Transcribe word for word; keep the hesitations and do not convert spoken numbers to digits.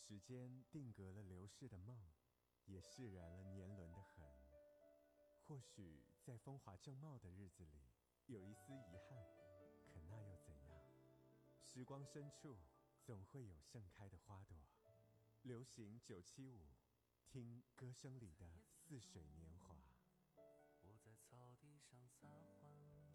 时间定格了流逝的梦，也释然了年轮的痕。或许在风华正茂的日子里，有一丝遗憾，可那又怎样？时光深处，总会有盛开的花朵。流行九七五，听歌声里的似水年华。 我在草地上撒